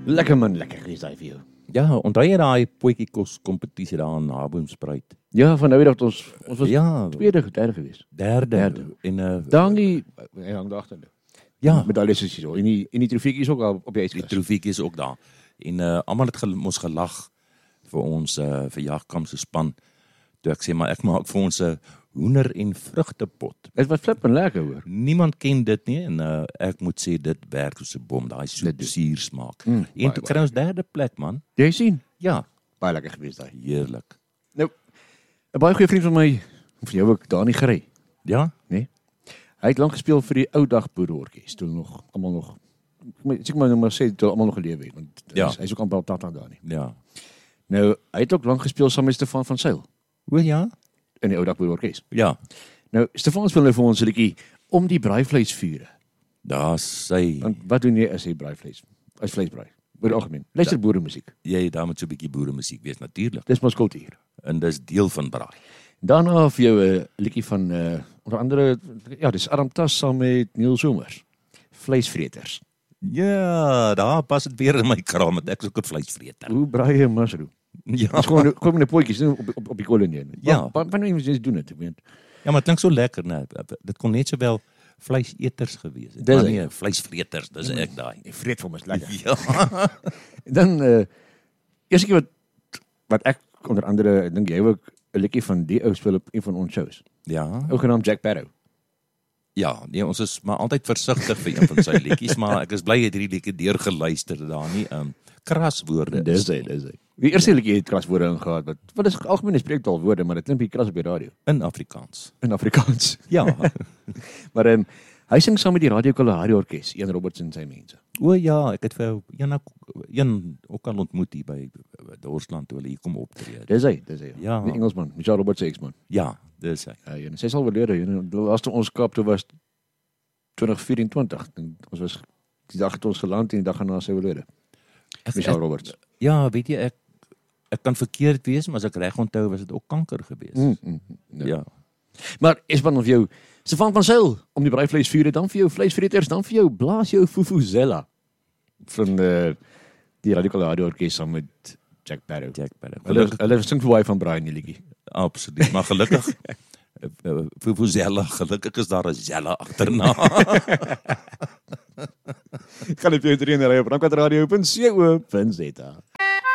Lekker man, lekker gees daai vir jou. Ja, onthou jy daai potjiekos kompetisie daar in Naboomspruit? Ja, van nou dat ons was Ja, tweede, derde geweest. derde. En Dankie, hy hang daar agter. ja, Medaljes is hier so. En die trofeetjie is ook al op die die yskas. trofeetjie is ook daar. En almal het mos gelag vir ons verjagkamp se span. Toe ek sê maar ek maak vir ons 'n hoender en vrugtepot. Dit was flippend lekker hoor. Niemand ken dit nie en ek moet sê dit werk soos 'n bom, daai soet suur smaak. En toe kry ons derde plek man. Jy sien, Ja, baie lekker geweest daai. heerlik. Nou, 'n baie goeie vriend van my, vir jou ook Dani Gerey, Ja? nee. Hy het lank gespeel vir die ou dag boereorkes, toe nog almal nog ek maar sê toe almal nog gelewe het, want Ja. hy's ook amper tata daar nie. Ja. Nou, hy het ook lank gespeel saam met Stefan van Sail O ja? in die ou dag boereorkes. Ja. Nou, Stefan speel nou vir ons 'n liedjie om die braaivleisvure. Daar sê Want wat doen jy as jy braaivleis? As vleisbraai. Oor die algemeen. Luister boere musiek. jy daar moet so 'n bietjie boere musiek wees natuurlik. Dis mos kultuur. En dis deel van braai. Daarna vir jou 'n liedjie van onder andere ja, dis Adam Tas saam met Neil Somers. Vleisvreters. Ja, daar pas dit weer in my kraam met ek is ook 'n vleisvreter. Hoe braai jy mushroom? Ja. Dis gewoon kom in 'n potjies op die kolle neer. Ja. Wanneer jy doen dit, ek weet. Ja, maar dit klink so lekker, né? Dit kon net sowel vleiseters gewees het. Dis Maar hy. nee, vleisvreters, dis ek daai. Die vreet vir my is lekker. Ja. En dan eerste keer wat ek onder andere, ek dink jy ook 'n liedjie van die ou speel op een van ons shows. Ja. Ou genaamd Jack Barrow. Ja, nee, ons is maar altyd versigtig vir een van sy liedjies, maar ek is bly jy het hierdie liedjie deurgeluister daar nie. Kraswoorde. Dis hy. Die eerste liedjie het kraswoorde ingehaat wat is algemene spreektaalwoorde, maar dit klink bietjie kras op die radio In Afrikaans. in Afrikaans. Ja. Maar hy sing saam met die Radio Kalahari Orkees, Ian Roberts en sy mense. O ja, ek het vir jou een ook al ontmoet hier by Dorsland toe hulle hier kom optree. Dis hy. Ja. Die Engelsman, Michelle Roberts se eksman. Ja, dis hy. Ja, en sy sal oorlede, die laaste ons Kaap toe was 2024. En ons was die dag het ons geland en die dag daarna sy oorlede. Michelle Roberts. Ja, weet jy ek kan verkeerd wees, maar as ek reg onthou was dit ook kanker geweest. Ja. Maar is van jou Stefan van Sail om die braaivleisvure, dan vir jou vleisvreters, dan vir jou blaas jou Fufuzela van die Radio Kalahari Orkees saam met Jack Barrow. Hulle sing vir hy van braai in die liedjie. Absoluut, maar gelukkig Vuvuzela, gelukkig is daar 'n Zella agterna. Ek gaan dit vir jou trainer op rankradio.co.za.